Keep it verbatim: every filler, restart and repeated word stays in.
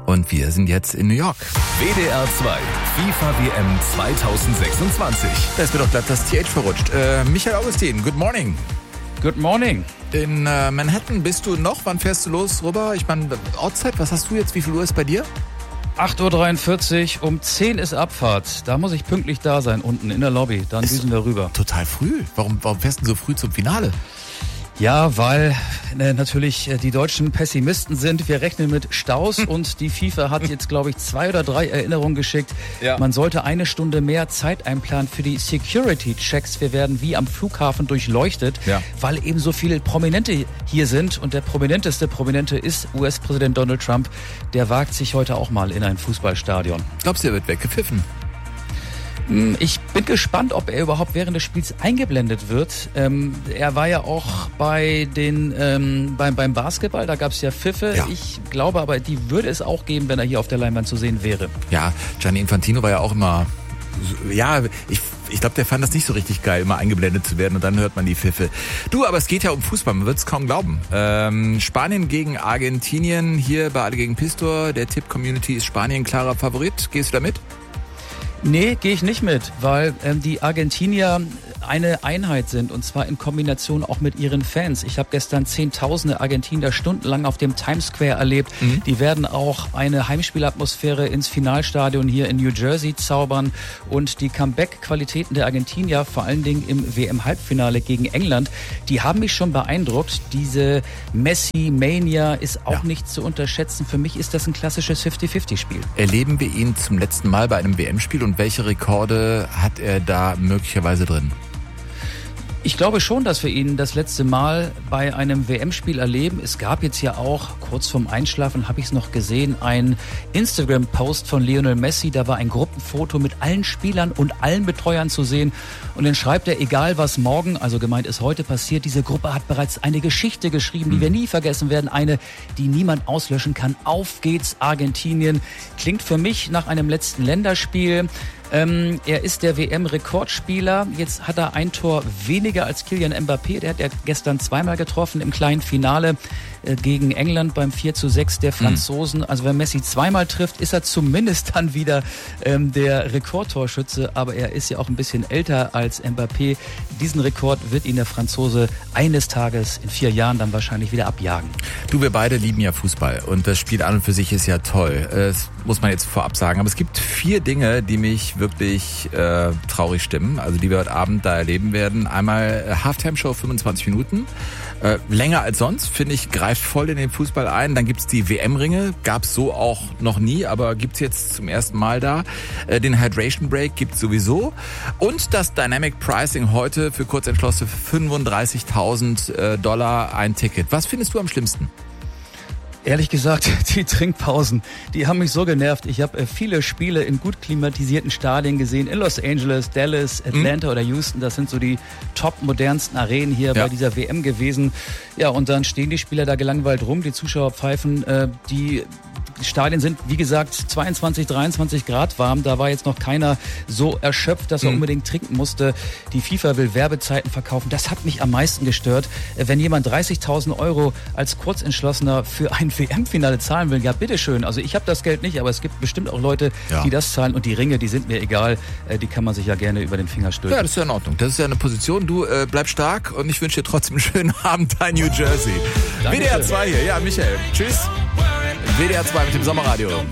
Und wir sind jetzt in New York. W D R zwei, FIFA W M zwanzig sechsundzwanzig. Da ist mir doch glatt das T H verrutscht. Äh, Michael Augustin, good morning. Good morning. In äh, Manhattan bist du noch? Wann fährst du los rüber? Ich meine, Ortszeit, was hast du jetzt? Wie viel Uhr ist bei dir? acht Uhr dreiundvierzig, um zehn ist Abfahrt. Da muss ich pünktlich da sein, unten in der Lobby. Dann düsen wir rüber. Total früh. Warum, warum fährst du so früh zum Finale? Ja, weil äh, natürlich äh, die Deutschen Pessimisten sind. Wir rechnen mit Staus und die FIFA hat jetzt, glaube ich, zwei oder drei Erinnerungen geschickt. Ja. Man sollte eine Stunde mehr Zeit einplanen für die Security-Checks. Wir werden wie am Flughafen durchleuchtet, ja. weil eben so viele Prominente hier sind. Und der prominenteste Prominente ist U S-Präsident Donald Trump. Der wagt sich heute auch mal in ein Fußballstadion. Glaubst du, er wird weggepfiffen? Ich bin gespannt, ob er überhaupt während des Spiels eingeblendet wird. Ähm, er war ja auch bei den ähm, beim, beim Basketball, da gab es ja Pfiffe. Ja. Ich glaube aber, die würde es auch geben, wenn er hier auf der Leinwand zu sehen wäre. Ja, Gianni Infantino war ja auch immer, ja, ich ich glaube, der fand das nicht so richtig geil, immer eingeblendet zu werden und dann hört man die Pfiffe. Du, aber es geht ja um Fußball, man wird es kaum glauben. Ähm, Spanien gegen Argentinien, hier bei Alle gegen Pistor, der Tipp-Community ist Spanien klarer Favorit. Gehst du da mit? Nee, gehe ich nicht mit, weil ähm, die Argentinier eine Einheit sind und zwar in Kombination auch mit ihren Fans. Ich habe gestern Zehntausende Argentinier stundenlang auf dem Times Square erlebt. Mhm. Die werden auch eine Heimspielatmosphäre ins Finalstadion hier in New Jersey zaubern und die Comeback-Qualitäten der Argentinier, vor allen Dingen im W M-Halbfinale gegen England, die haben mich schon beeindruckt. Diese Messi-Mania ist auch ja. nicht zu unterschätzen. Für mich ist das ein klassisches fünfzig fünfzig Spiel. Erleben wir ihn zum letzten Mal bei einem W M-Spiel und welche Rekorde hat er da möglicherweise drin? Ich glaube schon, dass wir ihn das letzte Mal bei einem W M-Spiel erleben. Es gab jetzt ja auch, kurz vorm Einschlafen habe ich es noch gesehen, ein Instagram-Post von Lionel Messi. Da war ein Gruppenfoto mit allen Spielern und allen Betreuern zu sehen. Und dann schreibt er, egal was morgen, also gemeint ist heute passiert, diese Gruppe hat bereits eine Geschichte geschrieben, die wir nie vergessen werden. Eine, die niemand auslöschen kann. Auf geht's, Argentinien. Klingt für mich nach einem letzten Länderspiel. Ähm, er ist der W M-Rekordspieler. Jetzt hat er ein Tor weniger als Kylian Mbappé. Der hat ja gestern zweimal getroffen im kleinen Finale äh, gegen England beim vier zu sechs der Franzosen. Mhm. Also wenn Messi zweimal trifft, ist er zumindest dann wieder ähm, der Rekordtorschütze. Aber er ist ja auch ein bisschen älter als Mbappé. Diesen Rekord wird ihn der Franzose eines Tages in vier Jahren dann wahrscheinlich wieder abjagen. Du, wir beide lieben ja Fußball und das Spiel an und für sich ist ja toll. Das muss man jetzt vorab sagen. Aber es gibt vier Dinge, die mich wirklich äh, traurig stimmen, also die wir heute Abend da erleben werden. Einmal äh, Halftime-Show, fünfundzwanzig Minuten. Äh, länger als sonst, finde ich, greift voll in den Fußball ein. Dann gibt's die W M-Ringe, gab's so auch noch nie, aber gibt's jetzt zum ersten Mal da. Äh, den Hydration Break gibt's sowieso. Und das Dynamic Pricing heute für Kurzentschlossene für fünfunddreißigtausend äh, Dollar ein Ticket. Was findest du am schlimmsten? Ehrlich gesagt, die Trinkpausen, die haben mich so genervt. Ich habe viele Spiele in gut klimatisierten Stadien gesehen, in Los Angeles, Dallas, Atlanta mhm. oder Houston. Das sind so die top modernsten Arenen hier ja. bei dieser W M gewesen. Ja, und dann stehen die Spieler da gelangweilt rum, die Zuschauer pfeifen. Äh, die Stadien sind, wie gesagt, zweiundzwanzig, dreiundzwanzig Grad warm. Da war jetzt noch keiner so erschöpft, dass er mhm. unbedingt trinken musste. Die FIFA will Werbezeiten verkaufen. Das hat mich am meisten gestört. Wenn jemand dreißigtausend Euro als Kurzentschlossener für ein W M-Finale zahlen will, ja bitteschön. Also ich habe das Geld nicht, aber es gibt bestimmt auch Leute, ja. die das zahlen. Und die Ringe, die sind mir egal. Die kann man sich ja gerne über den Finger stülpen. Ja, das ist ja in Ordnung. Das ist ja eine Position. Du äh, bleib stark und ich wünsche dir trotzdem einen schönen Abend da in New Jersey. W D R zwei hier. Ja, Michael. Tschüss. W D R zwei mit dem Sommerradio.